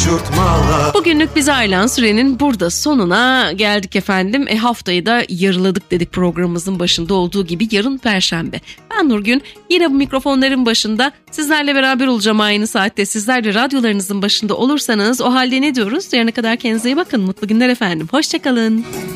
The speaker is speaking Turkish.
uçurtmalar. Bugünlük bize ayrılan sürenin burada sonuna geldik efendim. Haftayı da yarıladık dedik programımızın başında olduğu gibi. Yarın Perşembe. Ben Nurgün. Yine bu mikrofonların başında sizlerle beraber olacağım aynı saatte. Sizler de radyolarınızın başında olursanız o halde ne diyoruz? Yarına kadar kendinize iyi bakın. Mutlu günler efendim. Hoşçakalın.